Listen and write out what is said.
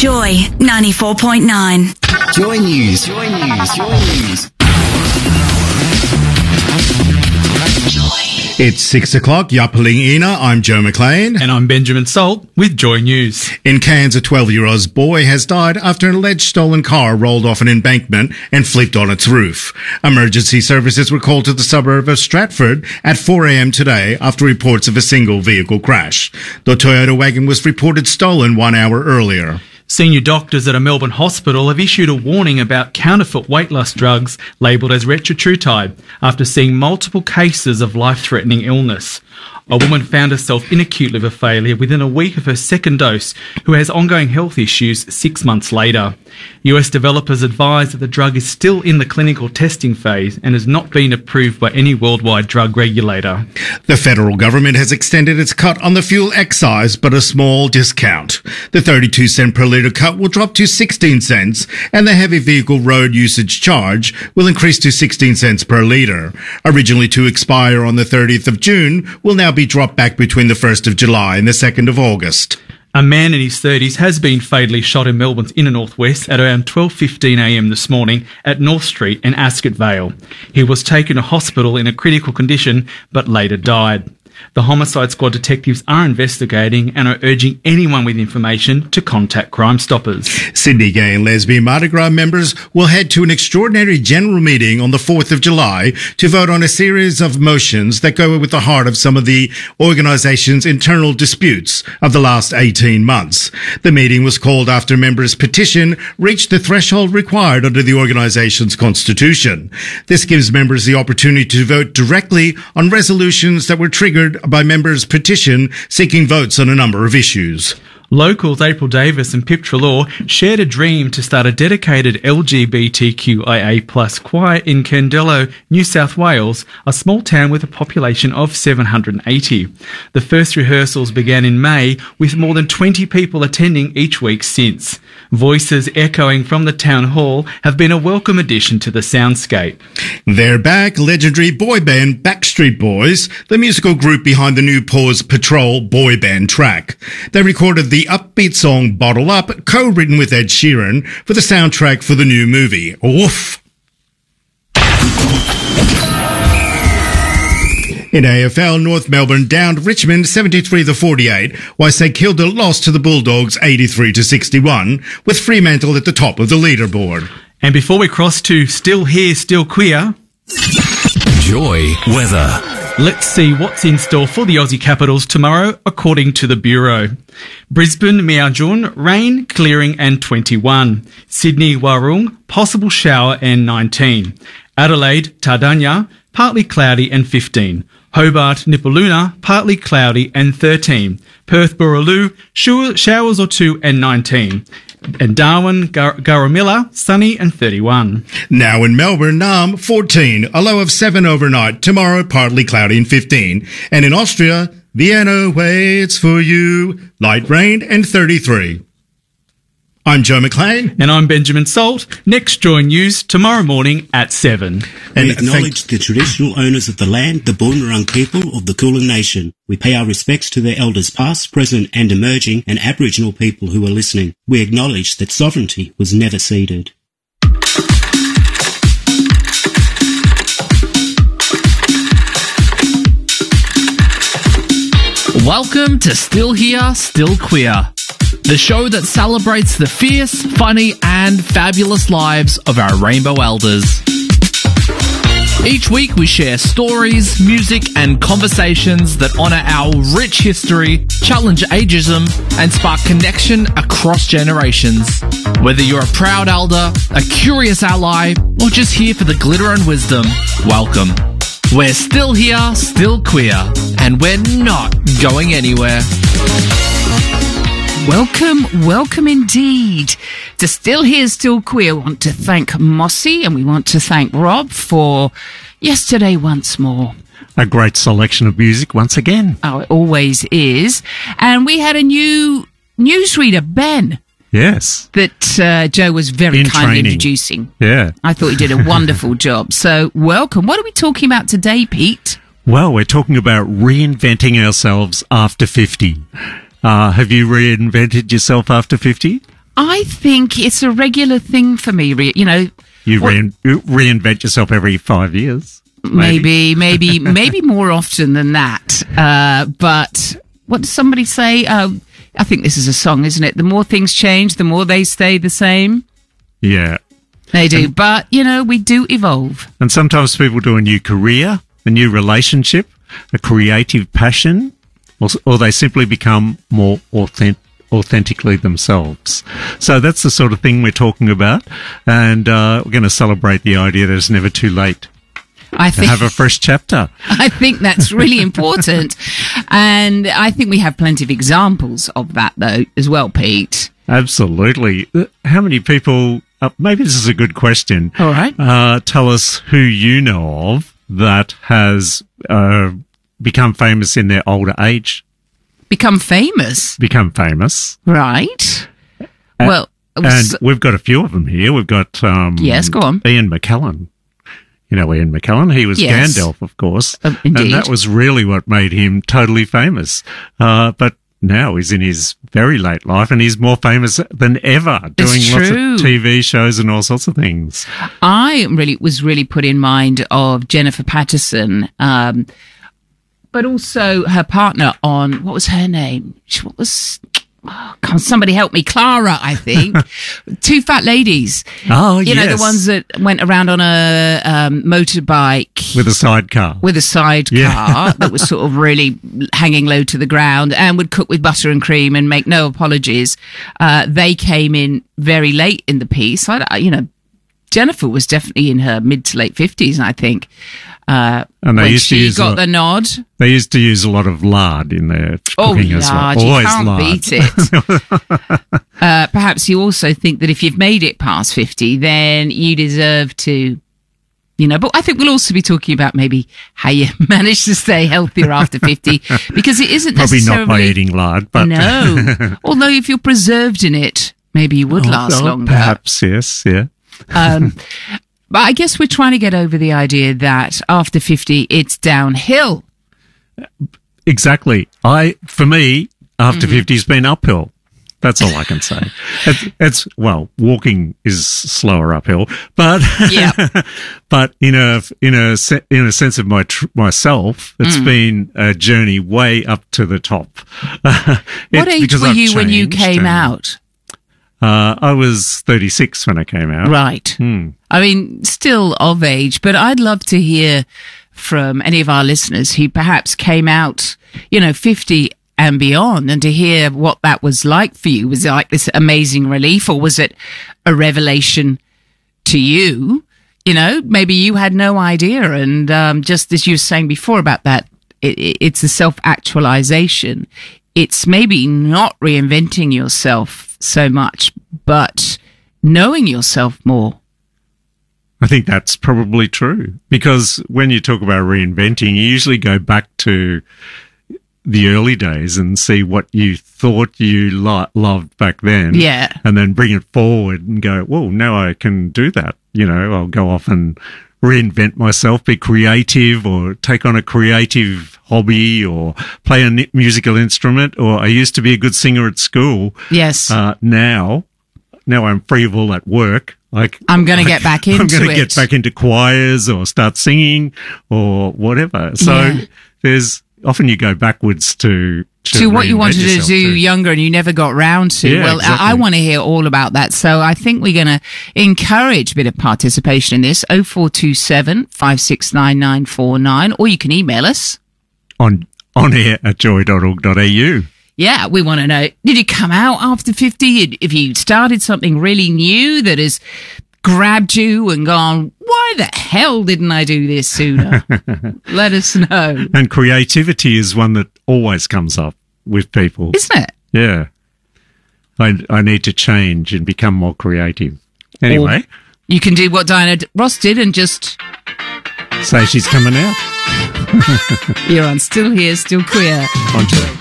Joy 94.9. Joy News. Joy News. Joy News. It's 6 o'clock. Yapaling Ina. I'm Joe McLean. And I'm Benjamin Salt with Joy News. In Cairns, a 12-year-old boy has died after an alleged stolen car rolled off an embankment and flipped on its roof. Emergency services were called to the suburb of Stratford at 4 a.m. today after reports of a single vehicle crash. The Toyota wagon was reported stolen 1 hour earlier. Senior doctors at a Melbourne hospital have issued a warning about counterfeit weight loss drugs labelled as retatrutide after seeing multiple cases of life-threatening illness. A woman found herself in acute liver failure within a week of her second dose, who has ongoing health issues 6 months later. US developers advise that the drug is still in the clinical testing phase and has not been approved by any worldwide drug regulator. The federal government has extended its cut on the fuel excise, but a small discount. The 32 cent per litre cut will drop to 16 cents, and the heavy vehicle road usage charge will increase to 16 cents per litre. Originally to expire on the 30th of June, will now be dropped back between the 1st of July and the 2nd of August. A man in his 30s has been fatally shot in Melbourne's inner northwest at around 12:15 a.m. this morning at North Street and Ascot Vale. He was taken to hospital in a critical condition but later died. The Homicide Squad detectives are investigating and are urging anyone with information to contact Crime Stoppers. Sydney Gay and Lesbian Mardi Gras members will head to an extraordinary general meeting on the 4th of July to vote on a series of motions that go with the heart of some of the organisation's internal disputes of the last 18 months. The meeting was called after members' petition reached the threshold required under the organisation's constitution. This gives members the opportunity to vote directly on resolutions that were triggered by members' petition seeking votes on a number of issues. Locals April Davis and Pip Treloar shared a dream to start a dedicated LGBTQIA+ choir in Candello, New South Wales, a small town with a population of 780. The first rehearsals began in May, with more than 20 people attending each week since. Voices echoing from the town hall have been a welcome addition to the soundscape. They're back. Legendary boy band Backstreet Boys, the musical group behind the new Paws Patrol boy band track. They recorded the upbeat song Bottle Up, co-written with Ed Sheeran, for the soundtrack for the new movie. Woof! In AFL, North Melbourne downed Richmond 73-48, while St Kilda lost to the Bulldogs 83-61, with Fremantle at the top of the leaderboard. And before we cross to Still Here, Still Queer, Joy weather. Let's see what's in store for the Aussie Capitals tomorrow, according to the Bureau. Brisbane, Miarjun, rain, clearing and 21. Sydney, Warung, possible shower and 19. Adelaide, Tardanya, partly cloudy and 15. Hobart, Nipaluna, partly cloudy and 13. Perth, Boorloo, showers or 2 and 19. And Darwin, Garamilla, sunny and 31. Now in Melbourne, Naarm, 14, a low of 7 overnight. Tomorrow, partly cloudy and 15. And in Austria, Vienna waits for you, light rain and 33. I'm Joe McLean. And I'm Benjamin Salt. Next Joy News tomorrow morning at 7. We acknowledge the traditional owners of the land, the Boonwurrung people of the Kulin Nation. We pay our respects to their elders past, present and emerging, and Aboriginal people who are listening. We acknowledge that sovereignty was never ceded. Welcome to Still Here, Still Queer, the show that celebrates the fierce, funny and fabulous lives of our rainbow elders. Each week we share stories, music and conversations that honour our rich history, challenge ageism and spark connection across generations. Whether you're a proud elder, a curious ally or just here for the glitter and wisdom, welcome. We're still here, still queer, and we're not going anywhere. Welcome indeed to Still Here, Still Queer. We want to thank Mossy and we want to thank Rob for yesterday once more. A great selection of music once again. Oh, it always is. And we had a new newsreader, Ben. Yes. That Joe was very kindly introducing. Yeah. I thought he did a wonderful job. So welcome. What are we talking about today, Pete? Well, we're talking about reinventing ourselves after 50. Have you reinvented yourself after 50? I think it's a regular thing for me. You know, You reinvent yourself every 5 years. maybe more often than that. But what does somebody say? I think this is a song, isn't it? The more things change, the more they stay the same. Yeah. They do. But, you know, we do evolve. And sometimes people do a new career, a new relationship, a creative passion, or they simply become more authentically themselves. So that's the sort of thing we're talking about. And we're going to celebrate the idea that it's never too late to have a fresh chapter. I think that's really important. And I think we have plenty of examples of that, though, as well, Pete. Absolutely. How many people, maybe this is a good question. All right. Tell us who you know of that has become famous in their older age. Become famous? Become famous. Right. And we've got a few of them here. We've got yes, go on. Ian McKellen. You know Ian McKellen? He was Gandalf, of course. Indeed. And that was really what made him totally famous. But now he's in his very late life and he's more famous than ever, doing lots of TV shows and all sorts of things. I was really put in mind of Jennifer Patterson, but also her partner on, what was her name? Somebody help me. Clara, I think. Two fat ladies. Oh, You know, the ones that went around on a motorbike. With a sidecar. That was sort of really hanging low to the ground and would cook with butter and cream and make no apologies. They came in very late in the piece. Jennifer was definitely in her mid to late 50s, I think. And they used to use the nod. They used to use a lot of lard in their cooking as well. You can't beat it. Perhaps you also think that if you've made it past 50, then you deserve to, but I think we'll also be talking about maybe how you manage to stay healthier after 50, because it isn't probably necessarily... not by eating lard, but... No. Although if you're preserved in it, maybe you would last longer. Perhaps, yes, yeah. But I guess we're trying to get over the idea that after 50, it's downhill. Exactly. For me, after 50 has been uphill. That's all I can say. Walking is slower uphill, but but in a sense of myself, it's been a journey way up to the top. What age were you when you came out? I was 36 when I came out. Right. I mean, still of age, but I'd love to hear from any of our listeners who perhaps came out, 50 and beyond, and to hear what that was like for you. Was it like this amazing relief, or was it a revelation to you? Maybe you had no idea. And just as you were saying before about that, it's a self-actualization. It's maybe not reinventing yourself so much, but knowing yourself more. I think that's probably true, because when you talk about reinventing, you usually go back to the early days and see what you thought you loved back then. Yeah. And then bring it forward and go, well, now I can do that. I'll go off and reinvent myself, be creative, or take on a creative hobby, or play a musical instrument. Or I used to be a good singer at school. Yes. Now I'm free of all that work. I'm going to get back into it. I'm going to get back into choirs or start singing or whatever. So there's often you go backwards to what you wanted to do younger and you never got round to. Yeah, exactly. I want to hear all about that. So I think we're going to encourage a bit of participation in this. 0427 569949, or you can email us on air@joy.org.au. Yeah, we want to know, did you come out after 50? If you started something really new that has grabbed you and gone, why the hell didn't I do this sooner? Let us know. And creativity is one that always comes up with people. Isn't it? Yeah. I need to change and become more creative. Anyway. Or you can do what Diana Ross did and just... say she's coming out. You're on Still Here, Still Queer. On Joy.